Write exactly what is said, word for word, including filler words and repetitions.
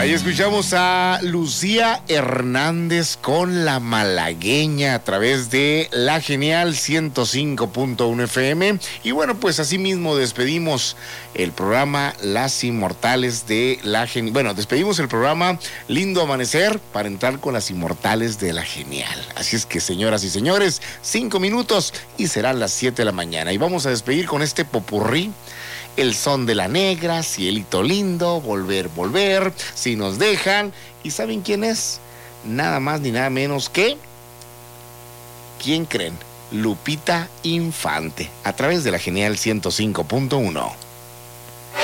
Ahí escuchamos a Lucía Hernández con La Malagueña a través de La Genial ciento cinco punto uno F M. Y bueno, pues así mismo despedimos el programa Las Inmortales de La Genial. Bueno, despedimos el programa Lindo Amanecer para entrar con Las Inmortales de La Genial. Así es que, señoras y señores, cinco minutos y serán las siete de la mañana. Y vamos a despedir con este popurrí. El son de la negra, cielito lindo, volver, volver, si nos dejan. ¿Y saben quién es? Nada más ni nada menos que... ¿Quién creen? Lupita Infante, a través de La Genial ciento cinco punto uno.